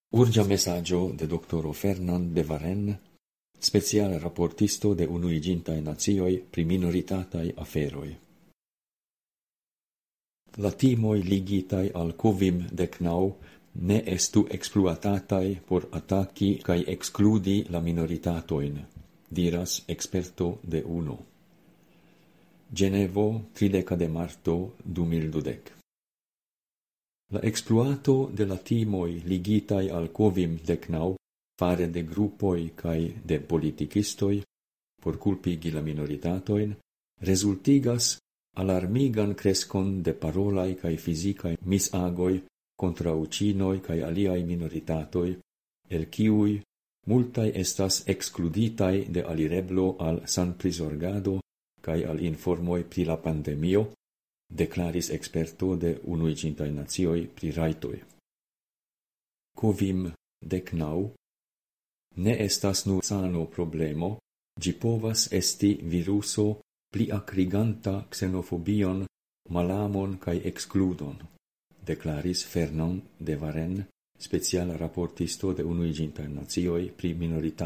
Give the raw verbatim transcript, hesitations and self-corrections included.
Urgia messaggio de doctoro Fernand de Varenne, speciale rapportisto de Unuigintae Natioi pri minoritatai aferoi. La timoi ligitai al covim decnau ne estu exploatatai por attacchi cae excludi la minoritatoin, diras experto de uno. Genevo, trideca de marto du mil dudec. La exploato de la timoi ligitai al covim decnau fare de gruppoi cae de politicistoi por culpigi la minoritatoin resultigas alarmigan crescon de parolai cae fisicae misagoi contra ucinoi cae aliai minoritatoi, el ciui multae estas excluditai de alireblo al san prisorgado cae al informoi pri la pandemio, declaris experto de Unuigintae Natioi pri raitoi. Covim decnau ne estas nur sano problemo, gi povas esti viruso pli acriganta xenofobion, malamon cae excludon, declaris Fernand de Varenne, speciala rapportisto de Unuigintae Natioi pri minoritato.